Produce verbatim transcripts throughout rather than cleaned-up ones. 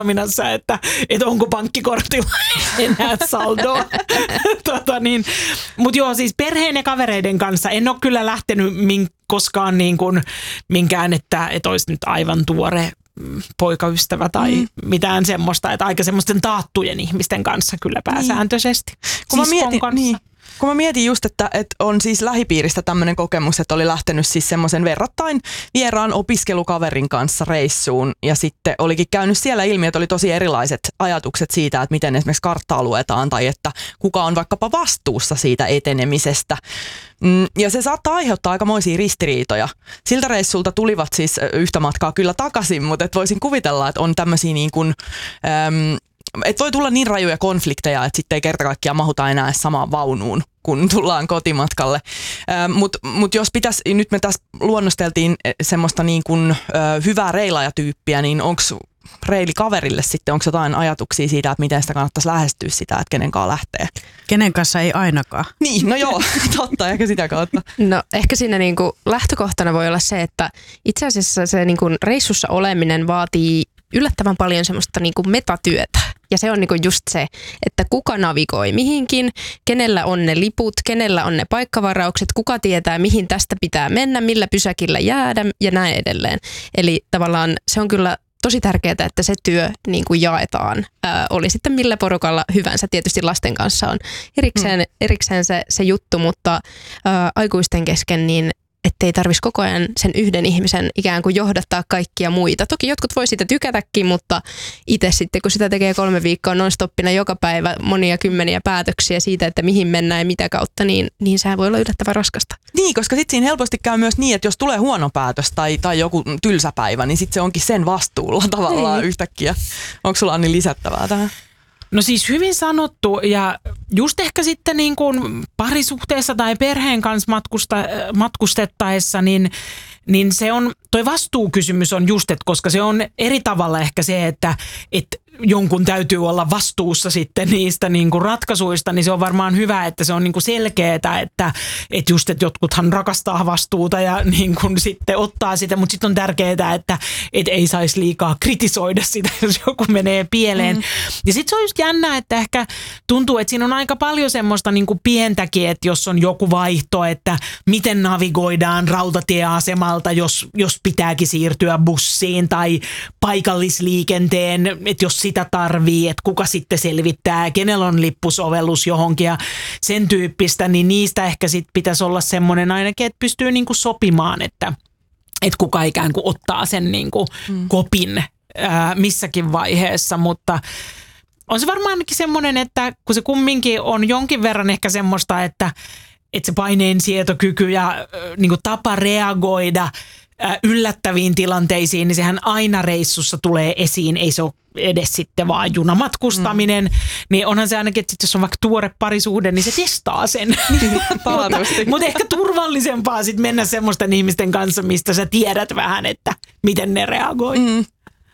minässä, että, että onko pankkikortilla enää saldoa. tota niin. Mutta joo, siis perheen ja kavereiden kanssa en ole kyllä lähtenyt min, koskaan niin kuin minkään, että, että olisi nyt aivan tuore poikaystävä tai mm. mitään semmoista, että aika semmoisten taattujen ihmisten kanssa kyllä pääsääntöisesti. Kun mä mietin, niin. Kun mä mietin just, että, että on siis lähipiiristä tämmöinen kokemus, että oli lähtenyt siis semmoisen verrattain vieraan opiskelukaverin kanssa reissuun ja sitten olikin käynyt siellä ilmi, että oli tosi erilaiset ajatukset siitä, että miten esimerkiksi karttaa luetaan tai että kuka on vaikkapa vastuussa siitä etenemisestä. Ja se saattaa aiheuttaa aikamoisia ristiriitoja. Siltä reissulta tulivat siis yhtä matkaa kyllä takaisin, mutta et voisin kuvitella, että on tämmöisiä niin kuin, äm, että voi tulla niin rajuja konflikteja, että sitten ei kerta kaikkiaan mahuta enää samaan vaunuun, kun tullaan kotimatkalle. Ähm, Mutta mut jos pitäisi, nyt me tässä luonnosteltiin semmoista niin kuin, äh, hyvää reilajatyyppiä, niin onko reilikaverille sitten, onko jotain ajatuksia siitä, että miten sitä kannattaisi lähestyä sitä, että kenen kanssa lähtee? Kenen kanssa ei ainakaan. Niin, no joo, totta, ehkä sitä kautta. No ehkä siinä niinku lähtökohtana voi olla se, että itse asiassa se niinku reissussa oleminen vaatii yllättävän paljon semmoista niinku metatyötä. Ja se on niinku just se, että kuka navigoi mihinkin, kenellä on ne liput, kenellä on ne paikkavaraukset, kuka tietää mihin tästä pitää mennä, millä pysäkillä jäädä ja näin edelleen. Eli tavallaan se on kyllä tosi tärkeää, että se työ niin kuin jaetaan. Ää, oli sitten millä porukalla hyvänsä. Tietysti lasten kanssa on erikseen, mm. erikseen se, se juttu, mutta ää, aikuisten kesken niin ettei tarvitsisi koko ajan sen yhden ihmisen ikään kuin johdattaa kaikkia muita. Toki jotkut voi siitä tykätäkin, mutta itse sitten kun sitä tekee kolme viikkoa non-stoppina joka päivä monia kymmeniä päätöksiä siitä, että mihin mennään ja mitä kautta, niin, niin sehän voi olla yllättävän raskasta. Niin, koska sitten siinä helposti käy myös niin, että jos tulee huono päätös tai, tai joku tylsä päivä, niin sitten se onkin sen vastuulla tavallaan niin. Yhtäkkiä. Onko sulla Anni lisättävää tähän? No siis hyvin sanottu ja just ehkä sitten niin kuin parisuhteessa tai perheen kanssa matkusta, matkustettaessa, niin, niin se on, toi vastuukysymys on just, että koska se on eri tavalla ehkä se, että, että jonkun täytyy olla vastuussa sitten niistä niin kuin ratkaisuista, niin se on varmaan hyvä, että se on niin kuin selkeää, että, että just, että jotkuthan rakastaa vastuuta ja niin kuin sitten ottaa sitä, mutta sitten on tärkeää, että, että ei saisi liikaa kritisoida sitä, jos joku menee pieleen. Mm. Ja sitten se on just jännä, että ehkä tuntuu, että siinä on aika paljon semmoista niin kuin pientäkin, että jos on joku vaihto, että miten navigoidaan rautatieasemalta, jos, jos pitääkin siirtyä bussiin tai paikallisliikenteen, että jos sitä tarvii, että kuka sitten selvittää, kenellä on lippusovellus johonkin ja sen tyyppistä, niin niistä ehkä sitten pitäisi olla semmoinen ainakin, että pystyy niinku sopimaan, että, että kuka ikään kuin ottaa sen niinku mm. kopin ää, missäkin vaiheessa, mutta on se varmaan ainakin semmoinen, että kun se kumminkin on jonkin verran ehkä semmoista, että, että se paineensietokyky ja ää, niinku tapa reagoida yllättäviin tilanteisiin, niin sehän aina reissussa tulee esiin, ei se ole edes sitten vaan junamatkustaminen, mm. niin onhan se ainakin, että jos on vaikka tuore parisuhde, niin se testaa sen. mutta, mutta ehkä turvallisempaa sitten mennä semmoisten ihmisten kanssa, mistä sä tiedät vähän, että miten ne reagoi. Mm.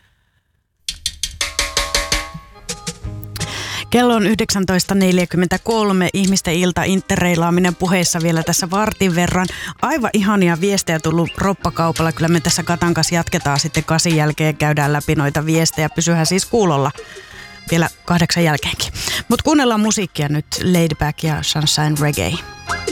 Kello on yhdeksäntoista neljäkymmentäkolme, ihmisten ilta interreilaaminen puheissa vielä tässä vartin verran. Aivan ihania viestejä tullut roppakaupalla. Kyllä me tässä Katan kanssa jatketaan sitten kasin jälkeen, käydään läpi noita viestejä. Pysyhän siis kuulolla vielä kahdeksan jälkeenkin. Mutta kuunnellaan musiikkia nyt, Laid Back ja Sunshine Reggae.